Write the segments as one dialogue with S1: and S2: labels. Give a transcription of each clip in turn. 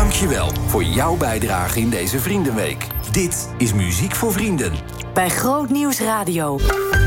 S1: Dankjewel voor jouw bijdrage in deze Vriendenweek. Dit is Muziek voor Vrienden.
S2: Bij Groot Nieuws Radio.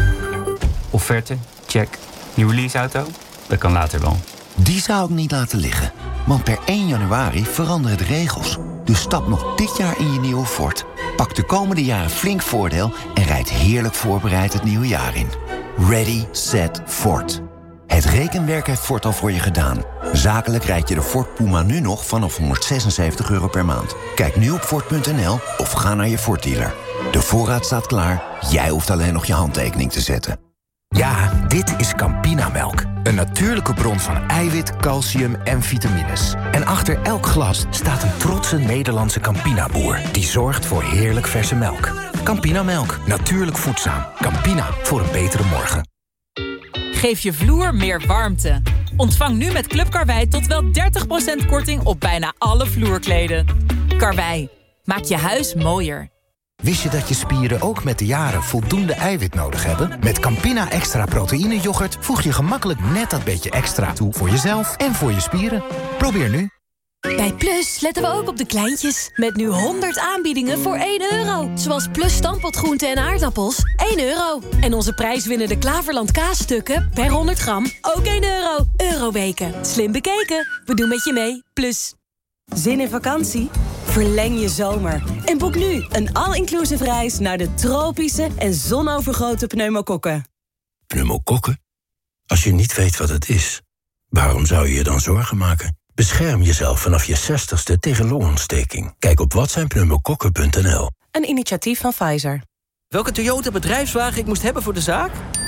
S3: Offerte, check. Nieuwe leaseauto? Dat kan later wel.
S4: Die zou ik niet laten liggen. Want per 1 januari veranderen de regels. Dus stap nog dit jaar in je nieuwe Ford. Pak de komende jaren flink voordeel en rijd heerlijk voorbereid het nieuwe jaar in. Ready, set, Ford. Het rekenwerk heeft Ford al voor je gedaan. Zakelijk rijd je de Ford Puma nu nog vanaf €176 per maand. Kijk nu op Ford.nl of ga naar je Ford dealer. De voorraad staat klaar, jij hoeft alleen nog je handtekening te zetten.
S5: Ja, dit is Campinamelk. Een natuurlijke bron van eiwit, calcium en vitamines. En achter elk glas staat een trotse Nederlandse Campina-boer... die zorgt voor heerlijk verse melk. Campinamelk, natuurlijk voedzaam. Campina, voor een betere morgen.
S6: Geef je vloer meer warmte. Ontvang nu met Club Karwei tot wel 30% korting op bijna alle vloerkleden. Karwei, maak je huis mooier.
S5: Wist je dat je spieren ook met de jaren voldoende eiwit nodig hebben? Met Campina Extra Proteïne Yoghurt voeg je gemakkelijk net dat beetje extra toe voor jezelf en voor je spieren. Probeer nu.
S2: Bij Plus letten we ook op de kleintjes. Met nu 100 aanbiedingen voor €1. Zoals Plus stampotgroenten en aardappels, €1. En onze prijswinnende Klaverland kaasstukken per 100 gram ook €1. Euroweken. Slim bekeken. We doen met je mee. Plus. Zin in vakantie? Verleng je zomer. En boek nu een all-inclusive reis naar de tropische en zonovergoten pneumokokken.
S7: Pneumokokken? Als je niet weet wat het is, waarom zou je je dan zorgen maken? Bescherm jezelf vanaf je 60ste tegen longontsteking. Kijk op watzijnpneumokokken.nl.
S2: Een initiatief van Pfizer.
S8: Welke Toyota bedrijfswagen ik moest hebben voor de zaak?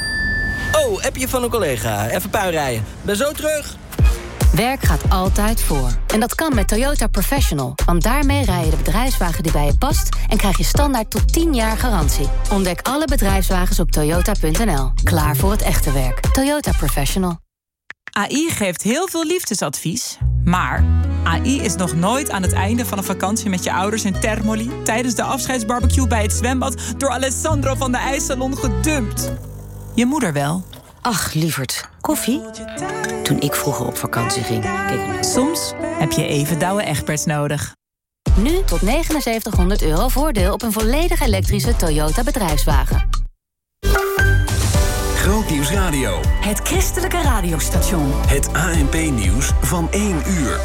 S8: Oh, appje van een collega. Even puin rijden. Ben zo terug.
S9: Werk gaat altijd voor. En dat kan met Toyota Professional. Want daarmee rij je de bedrijfswagen die bij je past... en krijg je standaard tot 10 jaar garantie. Ontdek alle bedrijfswagens op toyota.nl. Klaar voor het echte werk. Toyota Professional.
S6: AI geeft heel veel liefdesadvies. Maar AI is nog nooit aan het einde van een vakantie met je ouders in Termoli... tijdens de afscheidsbarbecue bij het zwembad... door Alessandro van de IJssalon gedumpt. Je moeder wel.
S2: Ach, lieverd. Koffie? Toen ik vroeger op vakantie ging. Kijk,
S6: soms heb je even Douwe Egberts nodig.
S9: Nu tot €7900 voordeel op een volledig elektrische Toyota bedrijfswagen.
S1: Groot Nieuws Radio.
S2: Het christelijke radiostation.
S1: Het ANP-nieuws van 1 uur.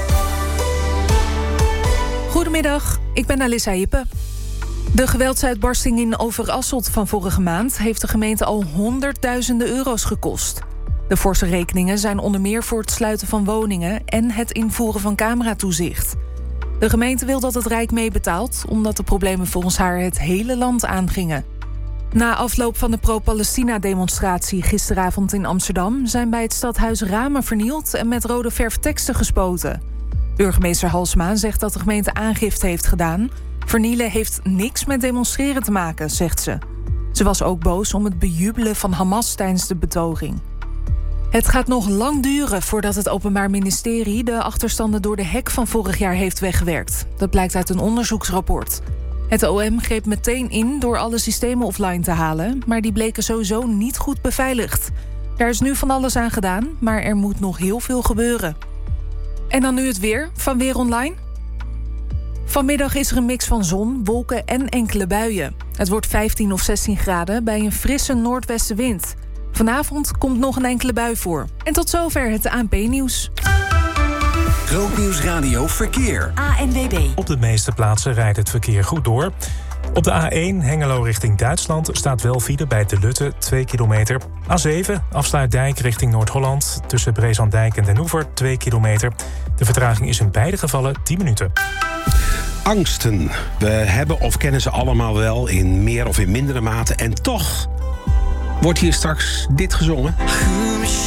S10: Goedemiddag, ik ben Alissa Jippe. De geweldsuitbarsting in Overasselt van vorige maand... heeft de gemeente al honderdduizenden euro's gekost. De forse rekeningen zijn onder meer voor het sluiten van woningen... en het invoeren van cameratoezicht. De gemeente wil dat het Rijk meebetaalt... omdat de problemen volgens haar het hele land aangingen. Na afloop van de pro-Palestina-demonstratie gisteravond in Amsterdam... zijn bij het stadhuis ramen vernield en met rode verf teksten gespoten. Burgemeester Halsema zegt dat de gemeente aangifte heeft gedaan... Vernielen heeft niks met demonstreren te maken, zegt ze. Ze was ook boos om het bejubelen van Hamas tijdens de betoging. Het gaat nog lang duren voordat het Openbaar Ministerie... de achterstanden door de hack van vorig jaar heeft weggewerkt. Dat blijkt uit een onderzoeksrapport. Het OM greep meteen in door alle systemen offline te halen... maar die bleken sowieso niet goed beveiligd. Daar is nu van alles aan gedaan, maar er moet nog heel veel gebeuren. En dan nu het weer van Weer Online... Vanmiddag is er een mix van zon, wolken en enkele buien. Het wordt 15 of 16 graden bij een frisse noordwestenwind. Vanavond komt nog een enkele bui voor. En tot zover het ANP-nieuws.
S1: Groot Nieuws Radio Verkeer.
S2: ANWB.
S11: Op de meeste plaatsen rijdt het verkeer goed door. Op de A1 Hengelo richting Duitsland staat wel file bij De Lutte, 2 kilometer. A7 Afsluitdijk richting Noord-Holland. Tussen Brezandijk en Den Oever, 2 kilometer. De vertraging is in beide gevallen 10 minuten.
S12: Angsten. We hebben of kennen ze allemaal wel in meer of in mindere mate. En toch wordt hier straks dit gezongen.